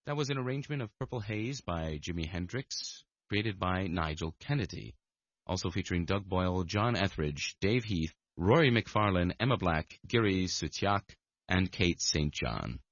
That was an arrangement of Purple Haze by Jimi Hendrix, created by Nigel Kennedy. Also featuring Doug Boyle, John Etheridge, Dave Heath, Rory McFarlane, Emma Black, Giri Sutiak, and Kate St. John.